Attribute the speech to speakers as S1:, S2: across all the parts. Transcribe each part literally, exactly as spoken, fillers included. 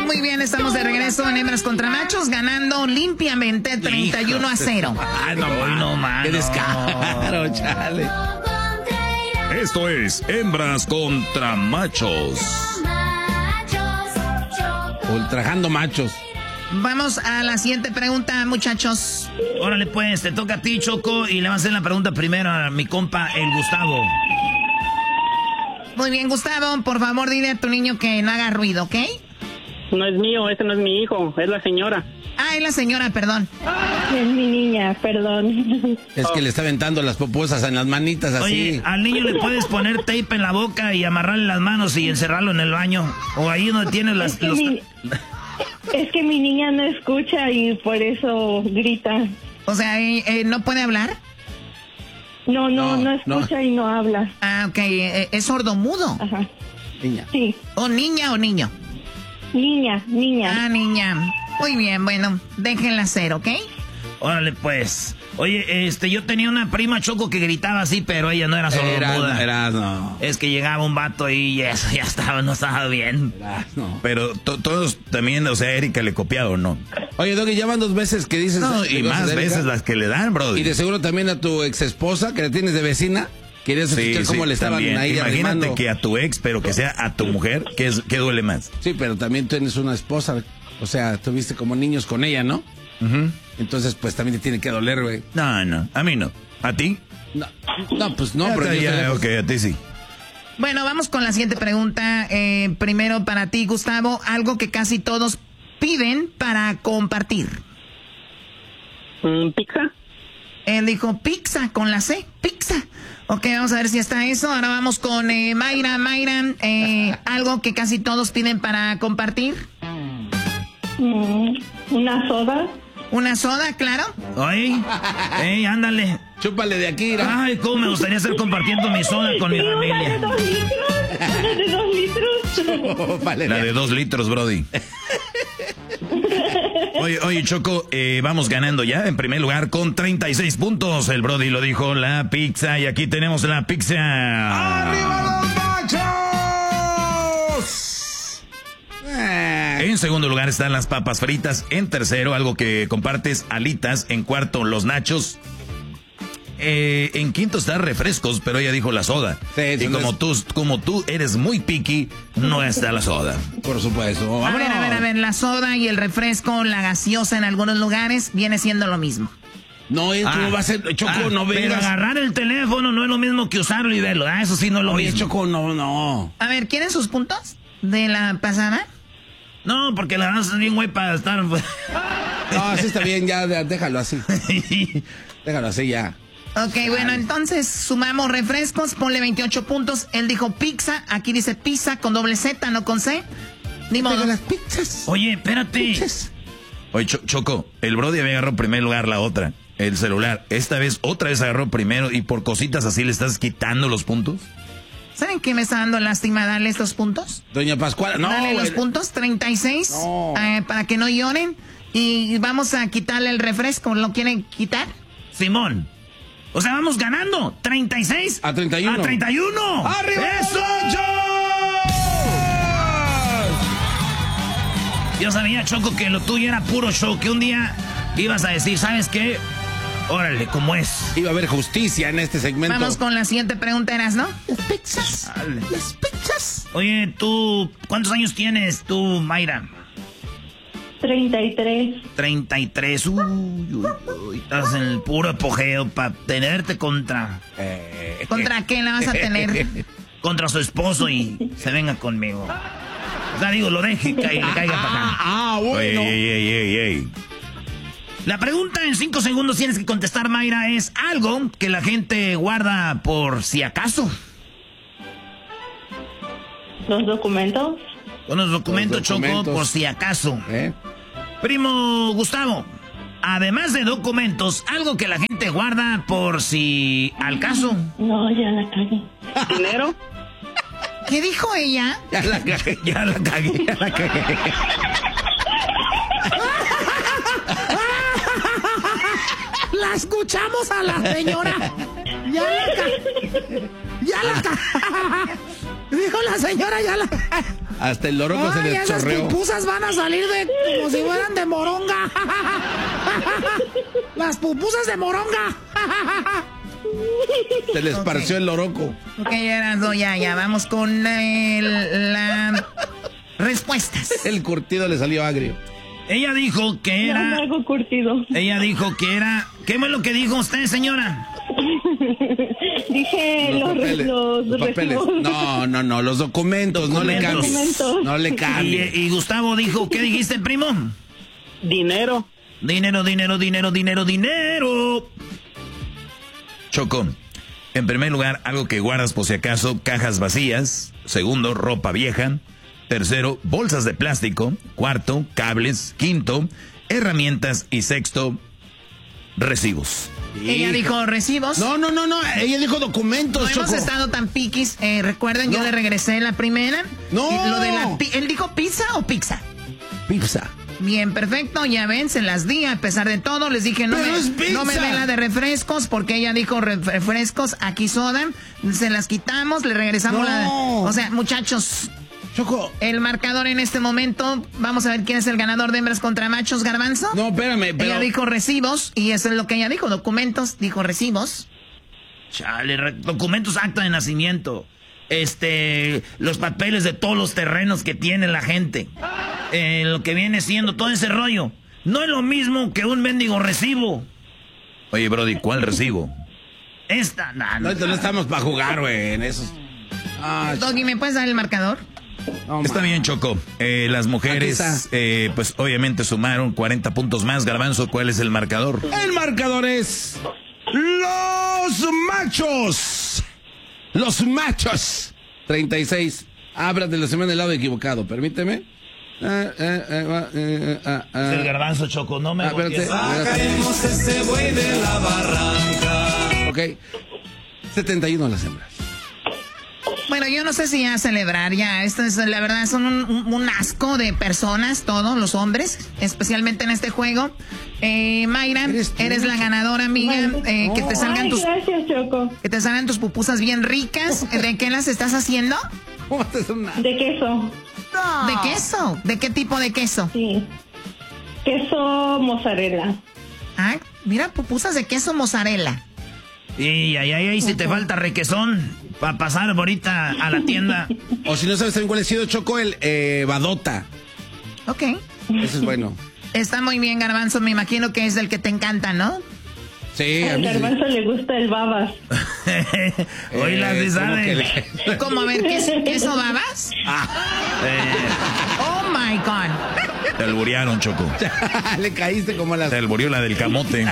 S1: Muy bien, estamos de regreso en Hembras contra Machos, ganando limpiamente treinta y uno a cero.
S2: Ay, no, no, no, man. Qué descaro, chale.
S3: Esto es Hembras contra Machos.
S2: Ultrajando machos.
S1: Vamos a la siguiente pregunta, muchachos.
S4: Órale, pues, te toca a ti, Choco, y le vas a hacer la pregunta primero a mi compa, el Gustavo.
S1: Muy bien, Gustavo, por favor, dile a tu niño que no haga ruido, ¿ok?
S5: No es mío, ese no es mi hijo, es la señora.
S1: Ah, es la señora, perdón.
S6: Es mi niña, perdón.
S2: Es que le está aventando las poposas en las manitas así.
S4: Oye, al niño le puedes poner tape en la boca y amarrarle las manos y encerrarlo en el baño. O ahí donde tienes las...
S6: Es que,
S4: los...
S6: mi, es que mi niña no escucha y por eso grita.
S1: O sea, ¿eh, eh, ¿no puede hablar?
S6: No, no, no, no escucha no. y no habla.
S1: Ah, ok, eh, es sordomudo.
S6: Ajá.
S2: Niña.
S6: Sí.
S1: ¿O niña o niño?
S6: Niña, niña.
S1: Ah, niña. Muy bien, bueno, déjenla hacer, ¿ok?
S4: Órale, pues. Oye, este, yo tenía una prima, Choco, que gritaba así, pero ella no era sordomuda.
S2: Era, era, no.
S4: Es que llegaba un vato y eso ya estaba, no estaba bien.
S2: Era, no.
S3: Pero to- todos también, o sea, Erika le copia o no.
S2: Oye, Doggy, ya van dos veces que dices...
S3: No, y más veces las que le dan, bro.
S2: Y de seguro también a tu ex esposa, que la tienes de vecina. Querías escuchar
S3: sí,
S2: cómo
S3: sí,
S2: le estaban
S3: también.
S2: ahí
S3: Imagínate
S2: arrimando.
S3: que a tu ex, pero que sea a tu mujer, ¿qué, es, qué duele más?
S2: Sí, pero también tienes una esposa. O sea, tuviste como niños con ella, ¿no?
S3: Uh-huh.
S2: Entonces, pues también te tiene que doler, güey.
S3: No, no, a mí no. ¿A ti?
S2: No, no pues no,
S3: Ya
S2: pero...
S3: está,
S2: yo
S3: ya,
S2: sé-
S3: ok, a ti sí.
S1: Bueno, vamos con la siguiente pregunta. Eh, primero para ti, Gustavo, algo que casi todos piden para compartir.
S5: Mm, ¿Pizza?
S1: Él dijo pizza con la C, pizza. Ok, vamos a ver si está eso. Ahora vamos con eh, Mayra. Mayra, eh, algo que casi todos piden para compartir.
S6: Mm, una soda.
S1: ¿Una soda, claro?
S4: Ay, ey, ándale.
S2: Chúpale de aquí, ¿no?
S4: Ay, cómo me gustaría estar compartiendo mi soda con mi
S6: Sí, una de
S4: familia.
S6: dos litros. Una de dos litros.
S2: Vale,
S3: La de dos litros, Brody. Oye, oye, Choco, eh, vamos ganando ya en primer lugar con treinta y seis puntos. El Brody lo dijo, la pizza. Y aquí tenemos la pizza.
S2: ¡Arriba los machos! Eh,
S3: En segundo lugar están las papas fritas. En tercero, algo que compartes, alitas. En cuarto, los nachos. Eh, en quinto está refrescos, pero ella dijo la soda.
S2: Sí,
S3: y
S2: eso
S3: como
S2: no
S3: tú, como tú eres muy picky, no está la soda.
S2: por supuesto.
S1: A ver, a ver, a ver, la soda y el refresco, la gaseosa en algunos lugares viene siendo lo mismo.
S2: No, es como
S4: Ah,
S2: va a ser... Choco,
S4: ah,
S2: no
S4: pero
S2: vengas.
S4: agarrar el teléfono no es lo mismo que usarlo y verlo. Ah, eso sí no es lo
S2: Oye,
S4: mismo.
S2: Choco, no, no.
S1: A ver, ¿quieren sus puntos de la pasada?
S4: No, porque la verdad es bien güey para estar...
S2: No, así está bien, ya, ya, déjalo así. Déjalo así ya.
S1: Ok, bueno, entonces sumamos refrescos, ponle veintiocho puntos. Él dijo pizza, aquí dice pizza con doble Z, no con C. Ni modo.
S2: Pero las pizzas.
S4: Oye, espérate.
S2: Pizzas.
S3: Oye, Cho- Choco, el Brody había agarrado en primer lugar la otra, el celular. Esta vez otra vez agarró primero y por cositas así le estás quitando los puntos.
S1: ¿Saben qué me está dando lástima darle estos puntos?
S2: Doña Pascuala, no,
S1: Dale los
S2: güey.
S1: puntos, treinta y seis,
S2: No.
S1: eh, para que no lloren. Y vamos a quitarle el refresco, ¿lo quieren quitar?
S4: Simón. O sea, vamos ganando. treinta y seis.
S2: A treinta y uno.
S4: A treinta y uno.
S2: ¡Arriba los
S4: ¡Eso!
S2: machos!
S4: Yo sabía, Choco, que lo tuyo era puro show. Que un día ibas a decir, ¿sabes qué? Órale, ¿cómo es?
S2: Iba a haber justicia en este segmento.
S1: Vamos con la siguiente pregunta, ¿eras, no? Las pizzas. Las pizzas.
S4: Oye, tú, ¿cuántos años tienes tú, Mayra?
S6: Treinta y tres.
S4: treinta y tres. Uy, uy, uy. Estás en el puro apogeo para tenerte contra...
S2: Eh,
S1: ¿Contra qué la vas a tener?
S4: Contra su esposo y se venga conmigo. O sea, digo, lo deje y le caiga para acá.
S2: Ah, bueno.
S3: Ey, ey, ey, ey, ey.
S4: La pregunta en cinco segundos tienes que contestar, Mayra, es algo que la gente guarda por si acaso.
S6: Los documentos.
S4: Con los documentos,
S2: Los documentos.
S4: Choco, por si acaso.
S2: ¿Eh?
S4: Primo Gustavo, además de documentos, algo que la gente guarda por si al caso.
S6: No, ya la cagué.
S5: ¿Dinero?
S1: ¿Qué dijo ella?
S2: Ya la cagué.
S4: Ya la cagué, ya la cagué.
S1: La escuchamos a la señora. Ya la ca... Ya la ca... Dijo la señora, ya la...
S2: Hasta el loroco se le
S1: esas
S2: chorreó.
S1: Las pupusas van a salir de como si fueran de moronga. Las pupusas de moronga.
S2: Se le esparció okay. el loroco.
S1: Ok, Erasmo, ya, ya, vamos con el, la respuestas.
S2: El curtido le salió agrio.
S4: Ella dijo que era...
S6: No, algo curtido.
S4: Ella dijo que era... ¿Qué fue lo que dijo usted, señora?
S6: Dije los, los, papeles, los,
S2: los papeles. No, no, no, los documentos, documentos. no le cambies. No le cambies.
S4: Y, y Gustavo dijo, ¿qué dijiste, primo?
S5: Dinero.
S4: Dinero, dinero, dinero, dinero, dinero.
S3: Choco, en primer lugar, algo que guardas por si acaso, cajas vacías. Segundo, ropa vieja. Tercero, bolsas de plástico. Cuarto, cables. Quinto, herramientas. Y sexto, recibos.
S1: Ella dijo recibos.
S2: No, no, no, no. Ella dijo documentos.
S1: No
S2: Choco.
S1: hemos estado tan piquis. Eh, Recuerden, no. yo le regresé la primera.
S2: No.
S1: Y lo de la, ¿él dijo pizza o pizza?
S2: Pizza.
S1: Bien, perfecto, ya ven, se las di a pesar de todo, les dije no, me, no me den la de refrescos porque ella dijo refrescos, aquí soda, se las quitamos, le regresamos
S2: no.
S1: la... O sea, muchachos,
S2: Choco,
S1: el marcador en este momento, vamos a ver quién es el ganador de hembras contra machos, Garbanzo.
S2: No, espérame, pero...
S1: Ella dijo recibos y eso es lo que ella dijo, documentos, dijo recibos.
S4: Chale, re documentos, acta de nacimiento. Este, los papeles de todos los terrenos que tiene la gente. Eh, lo que viene siendo todo ese rollo. No es lo mismo que un mendigo recibo.
S3: Oye, Brody, ¿cuál recibo?
S4: Esta, nah,
S2: no. No, no estamos para jugar, güey, en esos.
S1: Ah, Doggy, ¿me puedes dar el marcador?
S3: Oh, Está bien, Choco. Eh, las mujeres, eh, pues obviamente sumaron cuarenta puntos más. Garbanzo, ¿cuál es el marcador?
S2: El marcador es... ¡Los machos! Los machos. treinta y seis. Ábrate la semana del lado equivocado, permíteme. Ah, ah, ah, ah, ah, ah.
S4: El Garbanzo, Choco, no me
S2: ah, espérate,
S7: Bajaremos ese buey de la barranca.
S2: Ok. setenta y uno las hembras.
S1: Bueno, yo no sé si ya celebrar ya. Esto es, la verdad, son un, un, un asco de personas, todos los hombres, especialmente en este juego. Eh, Mayra, eres, eres la ganadora, amiga. Eh, que te salgan
S6: Ay,
S1: tus,
S6: gracias, Choco.
S1: Que te salgan tus pupusas bien ricas. ¿De qué las estás haciendo?
S6: De queso.
S1: ¿De queso? ¿De qué tipo de queso?
S6: Sí. Queso mozzarella.
S1: Ah, mira, pupusas de queso mozzarella.
S4: Y ay, ay, ay, si te falta requesón para pasar ahorita a la tienda.
S2: O si no sabes también cuál ha sido, Choco, el eh, badota.
S1: Ok.
S2: Eso es bueno.
S1: Está muy bien, Garbanzo, me imagino que es el que te encanta, ¿no?
S2: Sí, a
S6: Al
S2: mí
S6: Garbanzo
S2: sí.
S6: le gusta el babas.
S4: Hoy
S2: eh,
S4: las de sabe.
S2: le...
S1: ¿Cómo? A ver, ¿queso, queso babas?
S2: Ah.
S4: Eh.
S1: Oh, my God.
S3: Te alburearon, Choco.
S2: Le caíste como la...
S3: Te alburió la del camote.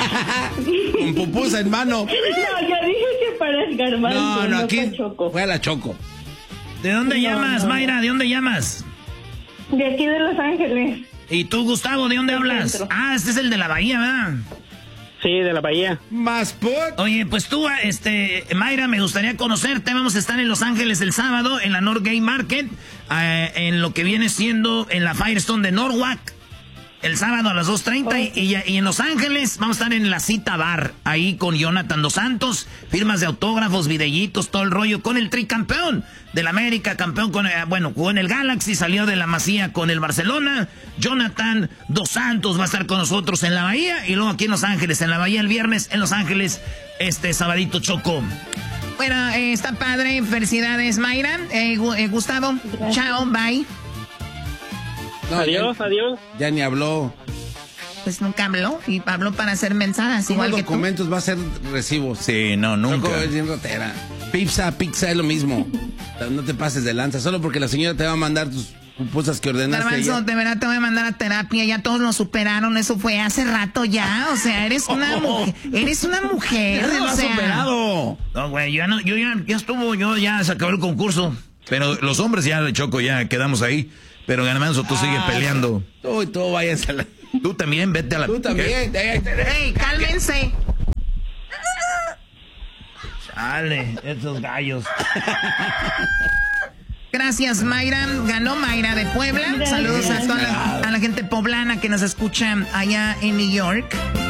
S2: Con pupusa en mano.
S6: No, yo dije que para el Garbanzo.
S2: No, no,
S6: no
S2: aquí
S6: Choco.
S2: fue a la Choco.
S4: ¿De dónde
S6: No,
S4: llamas,
S6: no.
S4: Mayra? ¿De dónde llamas?
S6: De aquí de Los Ángeles.
S4: ¿Y tú, Gustavo, de dónde
S6: Del
S4: hablas?
S6: centro.
S4: Ah, este es el de la Bahía, ¿verdad?
S5: Sí, de la Bahía.
S2: Más put.
S4: Oye, pues tú, este, Mayra, me gustaría conocerte. Vamos a estar en Los Ángeles el sábado, en la North Gay Market, eh, en lo que viene siendo en la Firestone de Norwalk. El sábado a las dos treinta y, y, y en Los Ángeles vamos a estar en la Cita Bar, ahí con Jonathan Dos Santos, firmas de autógrafos, videillitos, todo el rollo, con el tricampeón del América, campeón con, eh, bueno, jugó en el Galaxy, salió de la Masía con el Barcelona. Jonathan Dos Santos va a estar con nosotros en la Bahía y luego aquí en Los Ángeles, en la Bahía el viernes, en Los Ángeles, este sabadito, Choco.
S1: Bueno, eh, está padre, felicidades, Mayra. Eh, eh, Gustavo, gracias. Chao, bye.
S2: No,
S5: adiós,
S2: ya,
S5: adiós.
S2: Ya ni habló.
S1: Pues nunca habló y habló para hacer mensajes igual que tú.
S2: Documentos va a ser recibos.
S3: Sí, no, nunca.
S2: Choco, es bien rotera. Pizza, pizza es lo mismo. No te pases de lanza, solo porque la señora te va a mandar tus pupusas que ordenaste.
S1: Garbanzo, de verdad te voy a mandar a terapia, ya todos nos superaron, eso fue hace rato ya, o sea, eres una mujer, eres una mujer,
S2: Ya lo
S1: o
S2: has
S1: sea.
S2: superado.
S4: No, güey, yo ya no, yo ya, ya estuvo, yo ya se acabó el concurso.
S3: Pero los hombres ya, Choco, ya quedamos ahí. Pero Garbanzo, tú ah, sigues peleando.
S2: Tú y tú vayas a la...
S3: Tú también, vete a la...
S2: Tú también.
S1: Ey, cálmense.
S4: Chale, esos gallos.
S1: Gracias, Mayra. Ganó Mayra de Puebla. Saludos a toda la, a la gente poblana que nos escucha allá en New York.